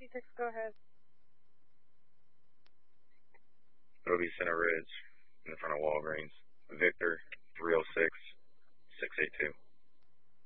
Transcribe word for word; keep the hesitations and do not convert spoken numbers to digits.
fifty-six, go ahead. Ruby Center Ridge in front of Walgreens. Victor three oh six, six eight two.